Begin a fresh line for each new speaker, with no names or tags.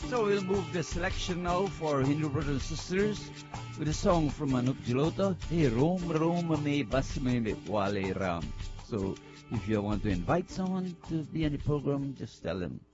So we'll move the selection now for Hindu brothers and sisters with a song from Anup Jalota, Hey Rom Rom Me Basme Me Wale Ram. So if you want to invite someone to be on the program, just tell them